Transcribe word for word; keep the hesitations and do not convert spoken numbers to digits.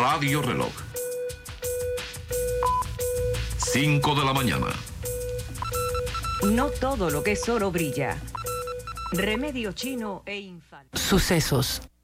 Radio Reloj. cinco de la mañana. No todo lo que es oro brilla. Remedio chino e infal. Sucesos.